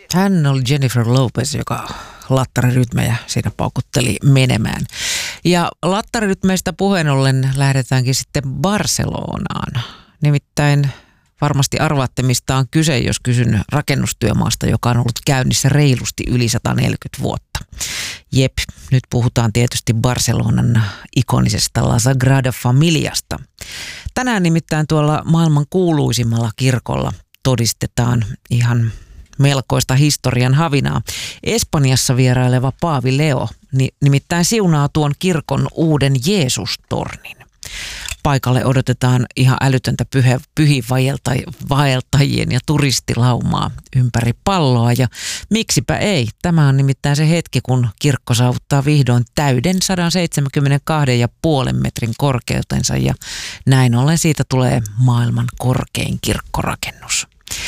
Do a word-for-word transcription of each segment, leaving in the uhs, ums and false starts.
Hän oli Jennifer Lopez, joka lattarirytmejä siinä paukutteli menemään. Ja lattarirytmeistä puheen ollen lähdetäänkin sitten Barcelonaan. Nimittäin varmasti arvaatte, mistä on kyse, jos kysyn rakennustyömaasta, joka on ollut käynnissä reilusti yli sata neljäkymmentä vuotta. Jep, nyt puhutaan tietysti Barcelonan ikonisesta La Sagrada Familiasta. Tänään nimittäin tuolla maailman kuuluisimmalla kirkolla todistetaan ihan melkoista historian havinaa. Espanjassa vieraileva Paavi Leo nimittäin siunaa tuon kirkon uuden Jeesustornin. Paikalle odotetaan ihan älytöntä pyhe, pyhiinvaeltajien ja turistilaumaa ympäri palloa. Ja miksipä ei? Tämä on nimittäin se hetki, kun kirkko saavuttaa vihdoin täyden sata seitsemänkymmentäkaksi pilkku viisi metrin korkeutensa. Ja näin ollen siitä tulee maailman korkein kirkkorakennus.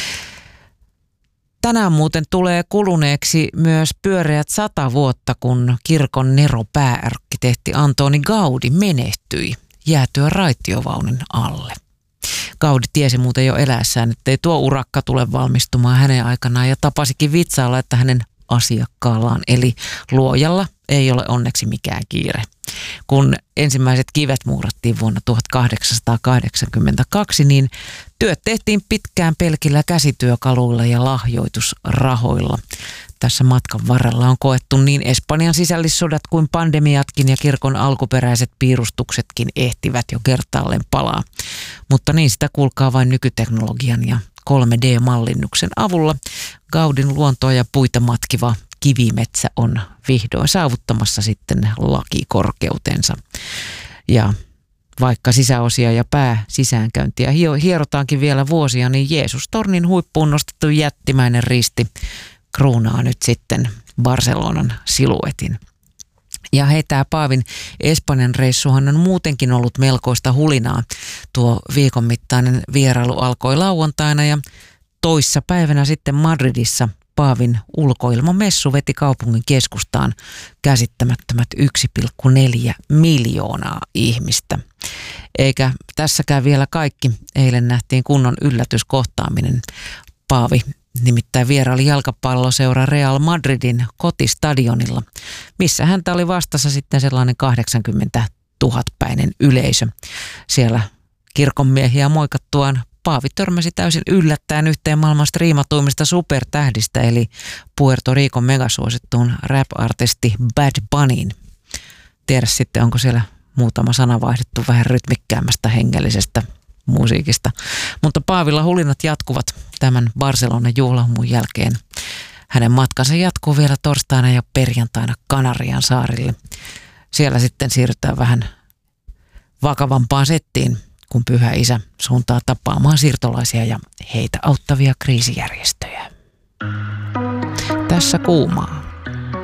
Tänään muuten tulee kuluneeksi myös pyöreät sata vuotta, kun kirkon Nero-pääarkkitehti Antoni Gaudi menehtyi jäätyä raitiovaunun alle. Gaudi tiesi muuten jo eläessään, ettei tuo urakka tule valmistumaan hänen aikanaan ja tapasikin vitsailla, että hänen asiakkaallaan eli luojalla ei ole onneksi mikään kiire. Kun ensimmäiset kivet muurattiin vuonna tuhatkahdeksansataakahdeksankymmentäkaksi, niin työt tehtiin pitkään pelkillä käsityökaluilla ja lahjoitusrahoilla. Tässä matkan varrella on koettu niin Espanjan sisällissodat kuin pandemiatkin ja kirkon alkuperäiset piirustuksetkin ehtivät jo kertaalleen palaa. Mutta niin sitä kuulkaa vain nykyteknologian ja kolme D-mallinnuksen avulla. Gaudin luontoa ja puita matkiva kivimetsä on vihdoin saavuttamassa sitten lakikorkeutensa. Ja vaikka sisäosia ja pää sisäänkäyntiä hierotaankin vielä vuosia, niin Jeesustornin huippuun nostettu jättimäinen risti kruunaa nyt sitten Barcelonan siluetin. Ja hei, tämä Paavin Espanjan reissuhan on muutenkin ollut melkoista hulinaa. Tuo viikon mittainen vierailu alkoi lauantaina ja toissa päivänä sitten Madridissa Paavin ulkoilmamessu veti kaupungin keskustaan käsittämättömät yksi pilkku neljä miljoonaa ihmistä. Eikä tässäkään vielä kaikki. Eilen nähtiin kunnon yllätyskohtaaminen. Paavi nimittäin vieraili jalkapalloseura Real Madridin kotistadionilla, missä häntä oli vastassa sitten sellainen kahdeksankymmentätuhatta-päinen yleisö. Siellä kirkonmiehiä moikattuaan Paavi törmäsi täysin yllättäen yhteen maailman striimatuimmista supertähdistä, eli Puerto Ricon megasuosittuun rap-artisti Bad Bunnyin. Tiedä sitten, onko siellä muutama sana vaihdettu vähän rytmikkäämmästä hengellisestä musiikista. Mutta Paavilla hulinat jatkuvat tämän Barcelonan juhlahumun jälkeen. Hänen matkansa jatkuu vielä torstaina ja perjantaina Kanarian saarille. Siellä sitten siirrytään vähän vakavampaan settiin, kun Pyhä Isä suuntaa tapaamaan siirtolaisia ja heitä auttavia kriisijärjestöjä. Tässä kuumaa.